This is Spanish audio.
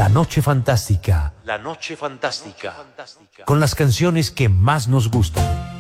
La noche fantástica. La noche fantástica. Con las canciones que más nos gustan.